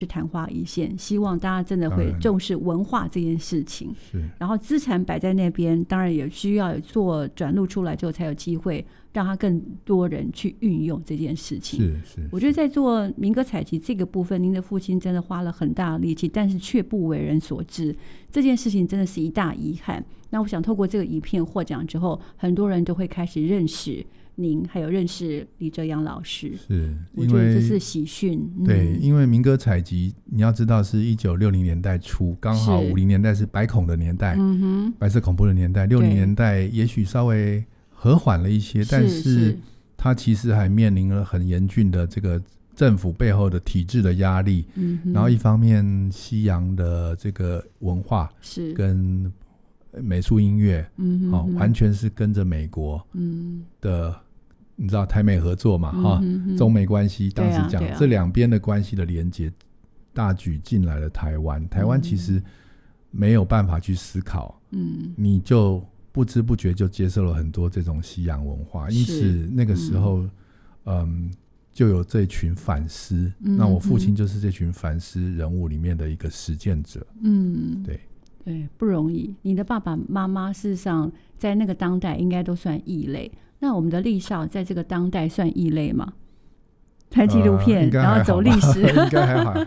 昙花一现，希望大家真的会重视文化这件事情，然后资产摆在那边，当然也需要做转录出来之后才有机会让他更多人去运用这件事情。是我觉得在做民歌采集这个部分，您的父亲真的花了很大的力气，但是却不为人所知，这件事情真的是一大遗憾。那我想透过这个影片获奖之后，很多人都会开始认识您，还有认识李哲阳老师。是，我觉得这是喜讯。 对，因为民歌采集你要知道是1960年代初，刚好50年代是白恐的年代，白色恐怖的年代，60年代也许稍微和缓了一些，但是它其实还面临了很严峻的这个政府背后的体制的压力，然后一方面西洋的这个文化是跟美术音乐，完全是跟着美国的，你知道台美合作嘛，中美关系当时讲，这两边的关系的连结大举进来了台湾。台湾其实没有办法去思考，你就不知不觉就接受了很多这种西洋文化，因此那个时候就有这群反思，那我父亲就是这群反思人物里面的一个实践者。 对，不容易。你的爸爸妈妈事实上在那个当代应该都算异类，那我们的立少在这个当代算异类吗？拍纪录片，然后走历史， 应该还好。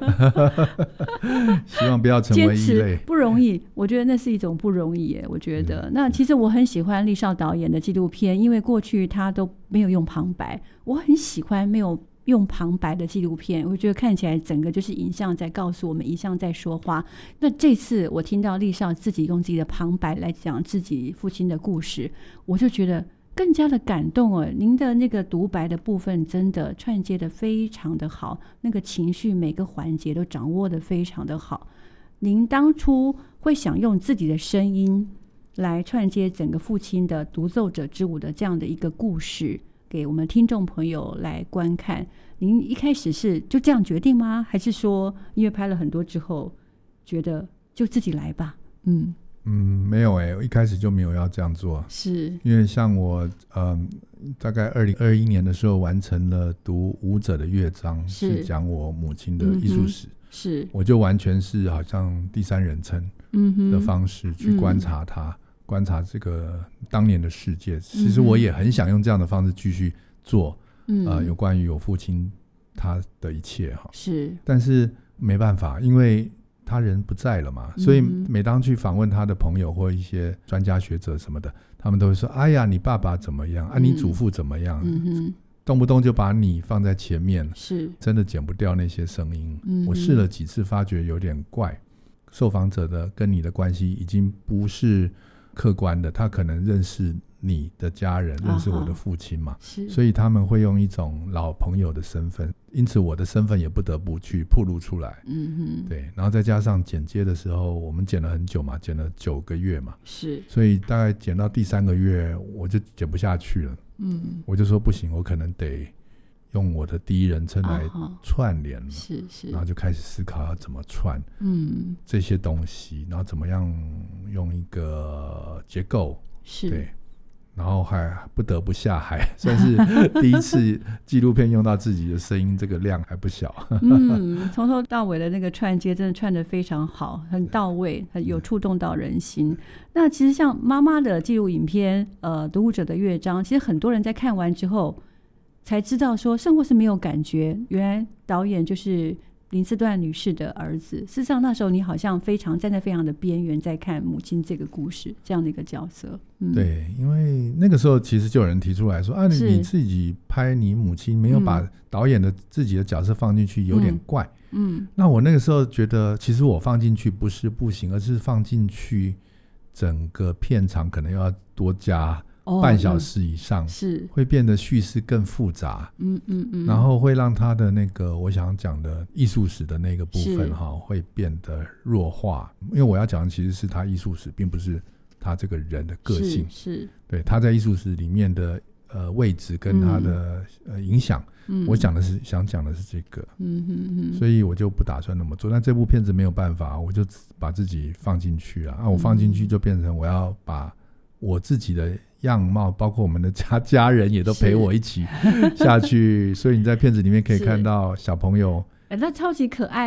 希望不要成为异类， 不容易。我觉得那是一种不容易耶。我觉得那其实我很喜欢立少导演的纪录片，因为过去他都没有用旁白，我很喜欢没有用旁白的纪录片，我觉得看起来整个就是影像在告诉我们，影像在说话。那这次我听到立少自己用自己的旁白来讲自己父亲的故事，我就觉得更加的感动哦。您的那个独白的部分真的串接的非常的好，那个情绪每个环节都掌握的非常的好。您当初会想用自己的声音来串接整个父亲的独奏者之舞的这样的一个故事给我们听众朋友来观看，您一开始是就这样决定吗？还是说因为拍了很多之后觉得就自己来吧？ 没有我一开始就没有要这样做， 是因为像我大概2021年的时候完成了读舞者的乐章，是讲我母亲的艺术史，是我就完全是好像第三人称的方式去观察它，观察这个当年的世界。其实我也很想用这样的方式继续做有关于我父亲他的一切是，但是没办法，因为他人不在了嘛，所以每当去访问他的朋友或一些专家学者什么的，他们都会说，哎呀你爸爸怎么样啊，你祖父怎么样，动不动就把你放在前面，是真的剪不掉那些声音。我试了几次发觉有点怪，受访者的跟你的关系已经不是客观的，他可能认识你的家人，认识我的父亲嘛，所以他们会用一种老朋友的身份，因此我的身份也不得不去暴露出来。对，然后再加上剪接的时候我们剪了很久嘛，剪了9个月嘛，是，所以大概剪到第3个月我就剪不下去了。我就说不行，我可能得用我的第一人称来串联了，是，然后就开始思考要怎么串这些东西，然后怎么样用一个结构，是，对，然后还不得不下海，算是第一次纪录片用到自己的声音，这个量还不小。 从头到尾的那个串接真的串得非常好，很到位，很有触动到人心。那其实像妈妈的纪录影片读舞者的乐章，其实很多人在看完之后才知道说生活是没有感觉，原来导演就是林思段女士的儿子。事实上那时候你好像站在非常的边缘在看母亲这个故事，这样的一个角色。 对，因为那个时候其实就有人提出来说你自己拍你母亲没有把导演的自己的角色放进去有点怪。那我那个时候觉得其实我放进去不是不行，而是放进去整个片长可能要多加半小时以上，是会变得叙事更复杂，然后会让他的那个我想讲的艺术史的那个部分会变得弱化，因为我要讲的其实是他艺术史，并不是他这个人的个性，是对他在艺术史里面的位置跟他的影响，我想讲的是这个，所以我就不打算那么做。但这部片子没有办法，我就把自己放进去啊，我放进去就变成我要把我自己的样貌，包括我们的家人也都陪我一起下去，所以你在片子里面可以看到小朋友， 那超级可爱